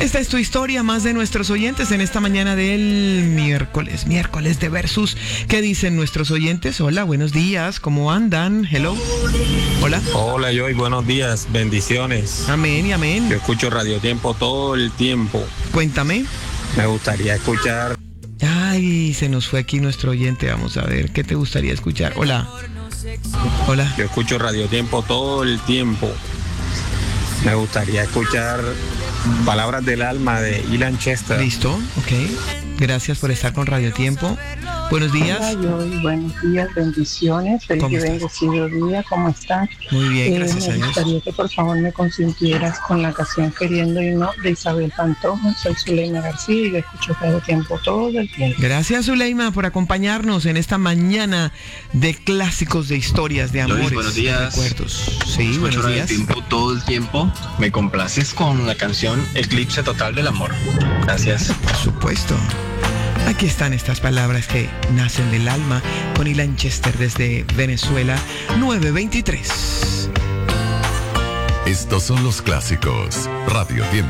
Esta es tu historia, más de nuestros oyentes en esta mañana del miércoles de Versus. ¿Qué dicen nuestros oyentes? Hola, buenos días, ¿cómo andan? Hello. Hola. Hola, Joy, buenos días, bendiciones. Amén y amén. Yo escucho Radio Tiempo todo el tiempo. Cuéntame. Me gustaría escuchar... Ay, se nos fue aquí nuestro oyente. Vamos a ver, ¿qué te gustaría escuchar? Hola. Hola. Yo escucho Radio Tiempo todo el tiempo. Me gustaría escuchar Palabras del Alma de Ilan Chester. Listo, ok. Gracias por estar con Radio Tiempo. Buenos días. Hola, Joy, buenos días, bendiciones, feliz y bendecido día, ¿cómo estás? Muy bien, gracias a Dios. Me gustaría que por favor me consintieras con la canción Queriendo y No de Isabel Pantoja. Soy Zuleima García y yo escucho Radio Tiempo todo el tiempo. Gracias, Zuleima, por acompañarnos en esta mañana de clásicos, de historias, de amores, Joy, buenos días. de recuerdos. Sí, buenos días. Tiempo todo el tiempo. Me complaces con la canción Eclipse Total del Amor. Gracias. Por supuesto. Aquí están estas palabras que nacen del alma con Ilan Chester desde Venezuela, 923. Estos son los clásicos. Radio Tiempo.